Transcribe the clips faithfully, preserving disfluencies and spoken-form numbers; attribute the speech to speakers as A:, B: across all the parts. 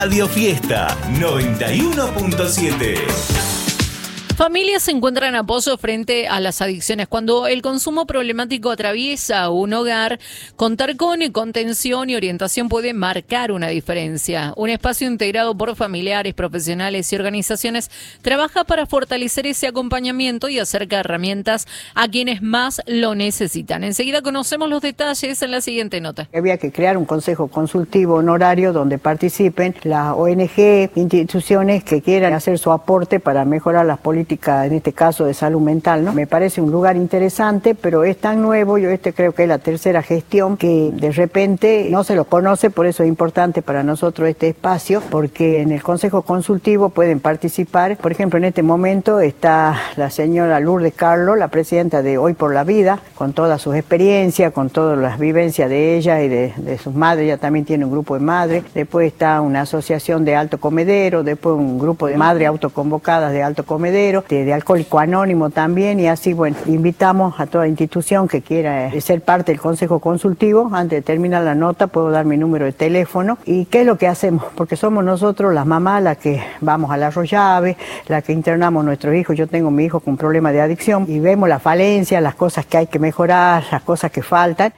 A: Radio Fiesta noventa y uno punto siete.
B: Familias encuentran apoyo frente a las adicciones. Cuando el consumo problemático atraviesa un hogar, contar con contención y orientación puede marcar una diferencia. Un espacio integrado por familiares, profesionales y organizaciones trabaja para fortalecer ese acompañamiento y acerca herramientas a quienes más lo necesitan. Enseguida conocemos los detalles en la siguiente nota.
C: Había que crear un consejo consultivo honorario donde participen las O N G, instituciones que quieran hacer su aporte para mejorar las políticas, en este caso de salud mental, ¿no? Me parece un lugar interesante, pero es tan nuevo, yo este creo que es la tercera gestión que de repente no se lo conoce, por eso es importante para nosotros este espacio, porque en el Consejo Consultivo pueden participar, por ejemplo, en este momento está la señora Lourdes Carlo, la presidenta de Hoy por la Vida, con todas sus experiencias, con todas las vivencias de ella y de, de sus madres, ella también tiene un grupo de madres, después está una asociación de alto comedero, después un grupo de madres autoconvocadas de alto comedero, De, de Alcohólico Anónimo también, y así, bueno, invitamos a toda institución que quiera ser parte del Consejo Consultivo. Antes de terminar la nota puedo dar mi número de teléfono. ¿Y qué es lo que hacemos? Porque somos nosotros las mamás las que vamos al arrollave, las que internamos a nuestros hijos. Yo tengo mi hijo con problemas de adicción y vemos las falencias, las cosas que hay que mejorar, las cosas que faltan.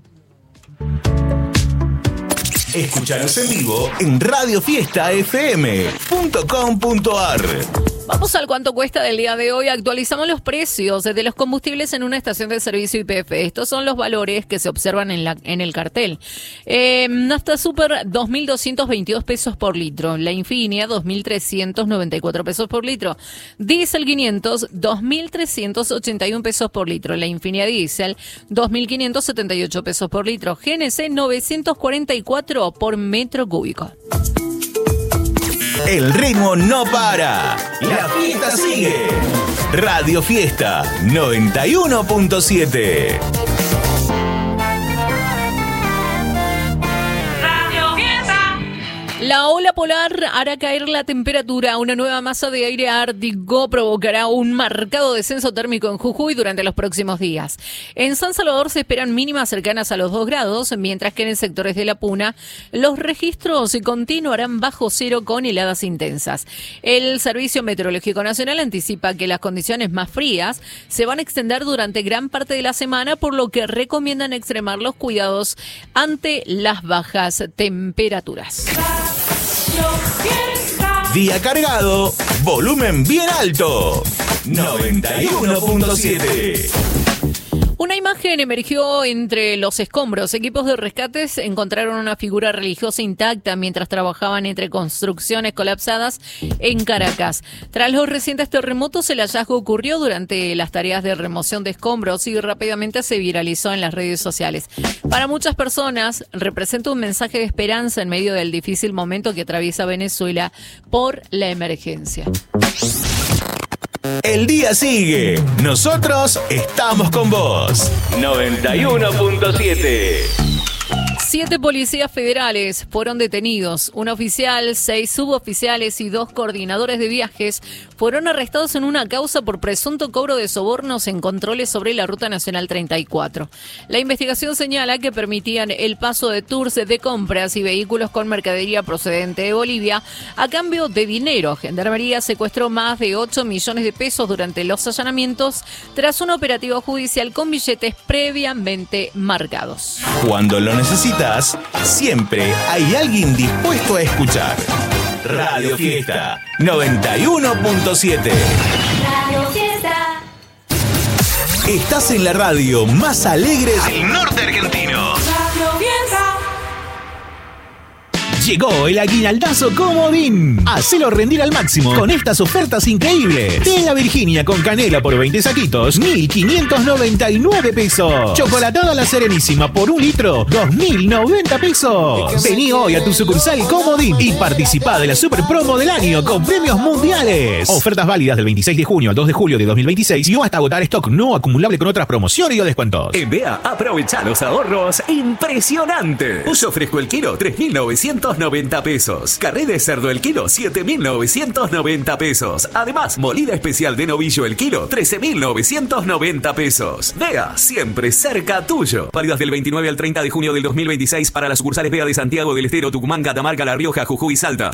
A: Escúchanos en vivo en radio fiesta f m punto com punto a r.
B: Vamos al cuánto cuesta del día de hoy. Actualizamos los precios de los combustibles en una estación de servicio Y P F. Estos son los valores que se observan en, la, en el cartel. Eh, Nafta Super, dos mil doscientos veintidós pesos por litro. La Infinia, dos mil trescientos noventa y cuatro pesos por litro. Diesel quinientos, dos mil trescientos ochenta y uno pesos por litro. La Infinia Diesel, dos mil quinientos setenta y ocho pesos por litro. G N C, novecientos cuarenta y cuatro por metro cúbico.
A: El ritmo no para. La fiesta sigue. Radio Fiesta noventa y uno punto siete.
B: La ola polar hará caer la temperatura. Una nueva masa de aire ártico provocará un marcado descenso térmico en Jujuy durante los próximos días. En San Salvador se esperan mínimas cercanas a los dos grados, mientras que en sectores de La Puna los registros continuarán bajo cero con heladas intensas. El Servicio Meteorológico Nacional anticipa que las condiciones más frías se van a extender durante gran parte de la semana, por lo que recomiendan extremar los cuidados ante las bajas temperaturas.
A: Día cargado, volumen bien alto. noventa y uno punto siete.
B: Una imagen emergió entre los escombros. Equipos de rescates encontraron una figura religiosa intacta mientras trabajaban entre construcciones colapsadas en Caracas. Tras los recientes terremotos, el hallazgo ocurrió durante las tareas de remoción de escombros y rápidamente se viralizó en las redes sociales. Para muchas personas, representa un mensaje de esperanza en medio del difícil momento que atraviesa Venezuela por la emergencia.
A: El día sigue. Nosotros estamos con vos. noventa y uno punto siete.
B: Siete policías federales fueron detenidos. Un oficial, seis suboficiales y dos coordinadores de viajes fueron arrestados en una causa por presunto cobro de sobornos en controles sobre la Ruta Nacional treinta y cuatro. La investigación señala que permitían el paso de tours de compras y vehículos con mercadería procedente de Bolivia a cambio de dinero. Gendarmería secuestró más de ocho millones de pesos durante los allanamientos tras un operativo judicial con billetes previamente marcados.
A: Cuando lo necesitas, siempre hay alguien dispuesto a escuchar. Radio Fiesta noventa y uno punto siete.
D: Radio Fiesta.
A: Estás en la radio más alegre del norte argentino.
D: Radio Fiesta.
E: Llegó el aguinaldazo Comodín. Hacelo rendir al máximo con estas ofertas increíbles. Tela Virginia con canela por veinte saquitos, mil quinientos noventa y nueve pesos. Chocolatada La Serenísima por un litro, dos mil noventa pesos. Vení hoy a tu sucursal Comodín y participá de la super promo del año con premios mundiales. Ofertas válidas del veintiséis de junio al dos de julio de dos mil veintiséis y hasta agotar stock no acumulable con otras promociones y o descuentos.
F: En B A aprovecha los ahorros impresionantes. Pollo fresco el kilo, tres mil novecientos noventa pesos. Carré de cerdo el kilo, siete mil novecientos noventa pesos. Además, molida especial de novillo el kilo, trece mil novecientos noventa pesos. B A, siempre cerca tuyo. Válidas del veintinueve al treinta de junio del dos mil veintiséis para las sucursales B A de Santiago del Estero, Tucumán, Catamarca, La Rioja, Jujuy y Salta.